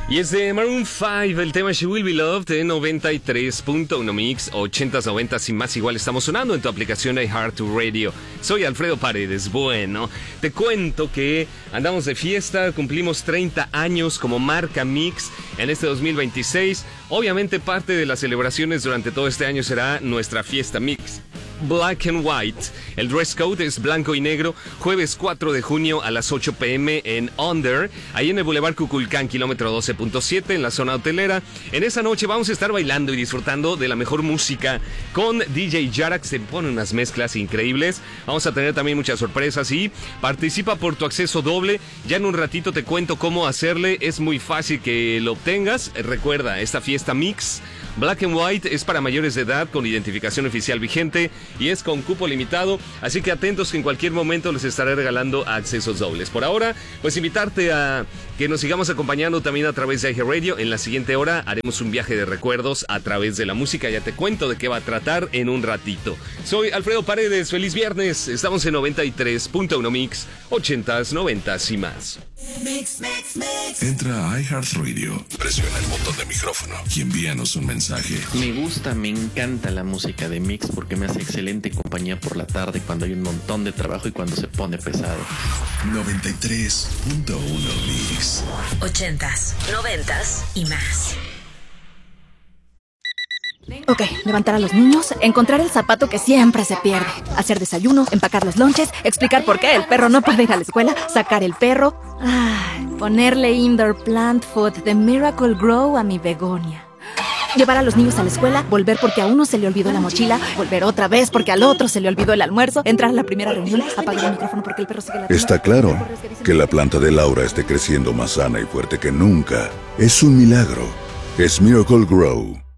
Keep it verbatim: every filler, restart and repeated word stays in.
Y es de Maroon cinco, el tema She Will Be Loved de noventa y tres punto uno Mix, ochentas, noventas y más igual estamos sonando en tu aplicación iHeartRadio. Soy Alfredo Paredes. Bueno, te cuento que andamos de fiesta, cumplimos treinta años como marca Mix en este dos mil veintiséis. Obviamente parte de las celebraciones durante todo este año será nuestra fiesta Mix Black and White. El dress code es blanco y negro. Jueves cuatro de junio a las ocho pm en Under, ahí en el Boulevard Cuculcán, kilómetro doce punto siete, en la zona hotelera. En esa noche vamos a estar bailando y disfrutando de la mejor música con D J Jarak. Se pone unas mezclas increíbles. Vamos a tener también muchas sorpresas y participa por tu acceso doble. Ya en un ratito te cuento cómo hacerle. Es muy fácil que lo obtengas. Recuerda, esta fiesta Mix Black and White es para mayores de edad con identificación oficial vigente y es con cupo limitado, así que atentos que en cualquier momento les estaré regalando accesos dobles. Por ahora, pues invitarte a que nos sigamos acompañando también a través de iHeartRadio. En la siguiente hora haremos un viaje de recuerdos a través de la música. Ya te cuento de qué va a tratar en un ratito. Soy Alfredo Paredes, feliz viernes. Estamos en noventa y tres punto uno Mix, ochentas, noventas y más. Mix, mix, mix. Entra a iHeartRadio, presiona el botón de micrófono y envíanos un mensaje. Me gusta, me encanta la música de Mix porque me hace excelente compañía por la tarde cuando hay un montón de trabajo y cuando se pone pesado. noventa y tres punto uno Mix. Ochentas, noventas y más. Ok, levantar a los niños, encontrar el zapato que siempre se pierde, hacer desayuno, empacar los lonches, explicar por qué el perro no puede ir a la escuela, sacar el perro, ay, ponerle indoor plant food de Miracle Grow a mi begonia. Llevar a los niños a la escuela, volver porque a uno se le olvidó la mochila, volver otra vez porque al otro se le olvidó el almuerzo, entrar a la primera reunión, apagar el micrófono porque el perro sigue ladrando. Está claro que la planta de Laura esté creciendo más sana y fuerte que nunca. Es un milagro. Es Miracle Grow.